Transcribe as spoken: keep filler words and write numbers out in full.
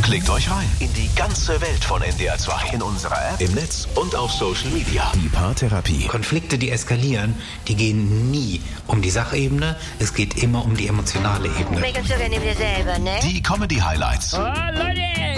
Klickt euch rein in die ganze Welt von N D R zwei. In unserer App, im Netz und auf Social Media. Die Paartherapie. Konflikte, die eskalieren, die gehen nie um die Sachebene. Es geht immer um die emotionale Ebene. Make up so neben dir selber, ne? Die Comedy-Highlights. Oh, Leute!